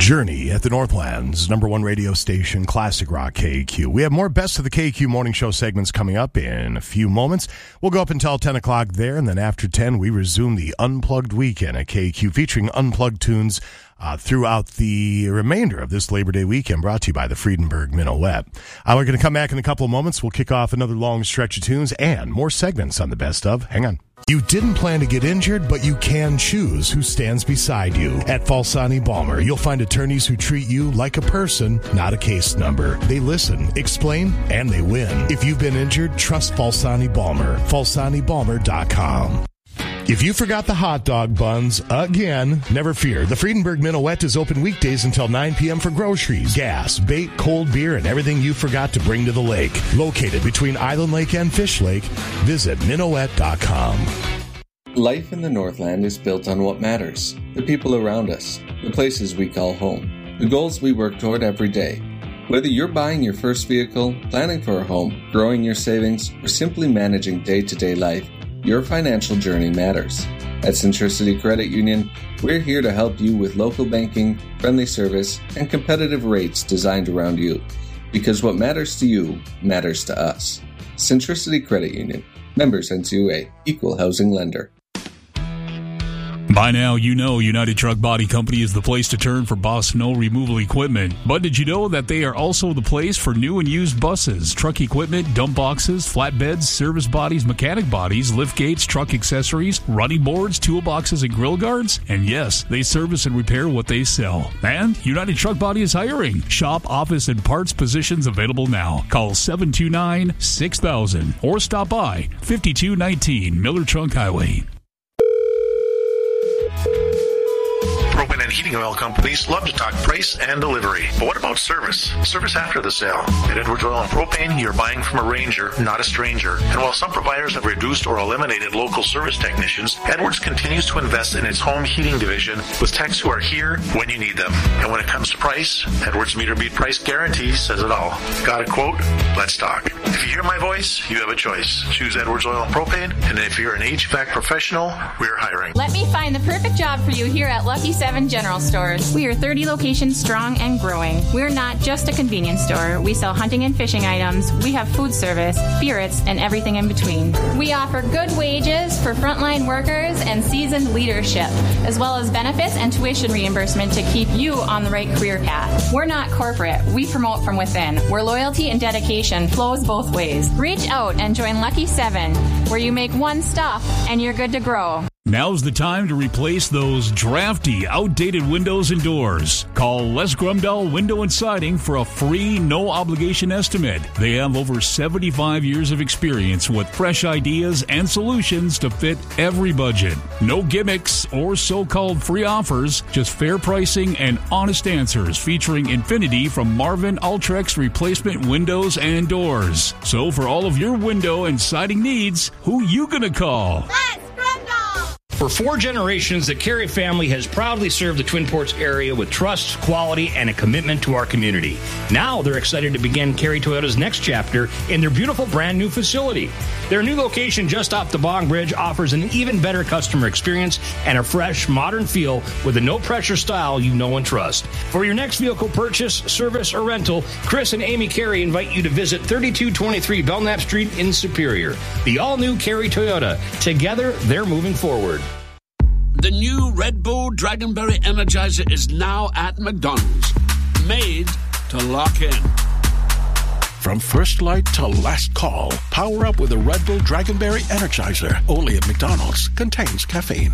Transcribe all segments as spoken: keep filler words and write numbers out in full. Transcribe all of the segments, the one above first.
Journey at the Northlands, number one radio station, Classic Rock K Q. We have more Best of the K Q Morning Show segments coming up in a few moments. We'll go up until ten o'clock there, and then after ten, we resume the Unplugged Weekend at K Q, featuring unplugged tunes uh, throughout the remainder of this Labor Day weekend, brought to you by the Friedenberg Minuet. Uh, we're going to come back in a couple of moments. We'll kick off another long stretch of tunes and more segments on the Best of. Hang on. You didn't plan to get injured, but you can choose who stands beside you. At Falsani Balmer, you'll find attorneys who treat you like a person, not a case number. They listen, explain, and they win. If you've been injured, trust Falsani Balmer. Falsani Balmer dot com. If you forgot the hot dog buns again, never fear. The Friedenberg Minuet is open weekdays until nine p.m. for groceries, gas, bait, cold beer, and everything you forgot to bring to the lake. Located between Island Lake and Fish Lake, visit minuet dot com. Life in the Northland is built on what matters, the people around us, the places we call home, the goals we work toward every day. Whether you're buying your first vehicle, planning for a home, growing your savings, or simply managing day-to-day life, your financial journey matters. At Centricity Credit Union, we're here to help you with local banking, friendly service, and competitive rates designed around you. Because what matters to you matters to us. Centricity Credit Union. Members N C U A. Equal housing lender. By now, you know United Truck Body Company is the place to turn for Boss snow removal equipment. But did you know that they are also the place for new and used buses, truck equipment, dump boxes, flatbeds, service bodies, mechanic bodies, lift gates, truck accessories, running boards, toolboxes, and grill guards? And yes, they service and repair what they sell. And United Truck Body is hiring. Shop, office, and parts positions available now. Call seven two nine, six thousand or stop by fifty-two nineteen Miller Trunk Highway. Propane and heating oil companies love to talk price and delivery. But what about service? Service after the sale. At Edwards Oil and Propane, you're buying from a Ranger, not a stranger. And while some providers have reduced or eliminated local service technicians, Edwards continues to invest in its home heating division with techs who are here when you need them. And when it comes to price, Edwards Meter Beat Price Guarantee says it all. Got a quote? Let's talk. If you hear my voice, you have a choice. Choose Edwards Oil and Propane. And if you're an H V A C professional, we're hiring. Let me find the perfect job for you here at Lucky Seven General Stores. We are thirty locations strong and growing. We're not just a convenience store. We sell hunting and fishing items. We have food service, spirits, and everything in between. We offer good wages for frontline workers and seasoned leadership, as well as benefits and tuition reimbursement to keep you on the right career path. We're not corporate. We promote from within, where loyalty and dedication flows both ways. Reach out and join Lucky Seven, where you make one stop and you're good to grow. Now's the time to replace those drafty, outdated windows and doors. Call Les Grumdahl Window and Siding for a free, no-obligation estimate. They have over seventy-five years of experience with fresh ideas and solutions to fit every budget. No gimmicks or so-called free offers, just fair pricing and honest answers featuring Infinity from Marvin Ultrex Replacement Windows and Doors. So for all of your window and siding needs, who you gonna call? Les Grumdahl! For four generations, the Carey family has proudly served the Twin Ports area with trust, quality, and a commitment to our community. Now they're excited to begin Carey Toyota's next chapter in their beautiful brand new facility. Their new location just off the Bong Bridge offers an even better customer experience and a fresh, modern feel with a no-pressure style you know and trust. For your next vehicle purchase, service, or rental, Chris and Amy Carey invite you to visit thirty-two twenty-three Belknap Street in Superior. The all-new Carey Toyota. Together, they're moving forward. The new Red Bull Dragonberry Energizer is now at McDonald's. Made to lock in. From first light to last call, power up with a Red Bull Dragonberry Energizer. Only at McDonald's. Contains caffeine.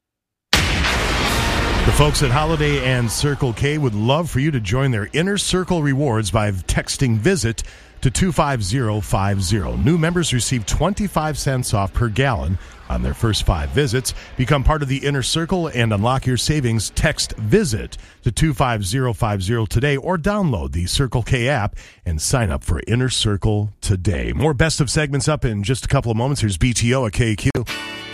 The folks at Holiday and Circle K would love for you to join their Inner Circle rewards by texting VISIT to two five zero five zero. New members receive twenty-five cents off per gallon on their first five visits. Become part of the Inner Circle and unlock your savings. Text VISIT to two five zero five zero today or download the Circle K app and sign up for Inner Circle today. More Best of segments up in just a couple of moments. Here's B T O at K Q.